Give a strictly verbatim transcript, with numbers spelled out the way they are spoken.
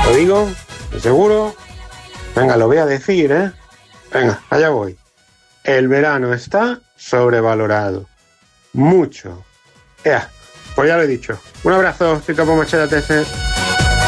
¿Lo digo? ¿De seguro? Venga, lo voy a decir, ¿eh? Venga, allá voy. El verano está sobrevalorado. Mucho. Ea, pues ya lo he dicho. Un abrazo, Tito Pomachera T C.